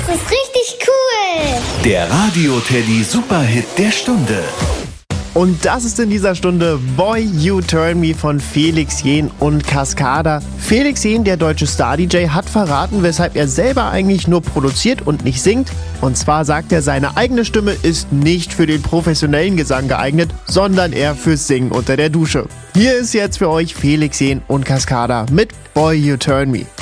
Das ist richtig cool. Der Radio-Teddy Superhit der Stunde. Und das ist in dieser Stunde Boy You Turn Me von Felix Jähn und Cascada. Felix Jähn, der deutsche Star-DJ, hat verraten, weshalb er selber eigentlich nur produziert und nicht singt. Und zwar sagt er, seine eigene Stimme ist nicht für den professionellen Gesang geeignet, sondern eher fürs Singen unter der Dusche. Hier ist jetzt für euch Felix Jähn und Cascada mit Boy You Turn Me.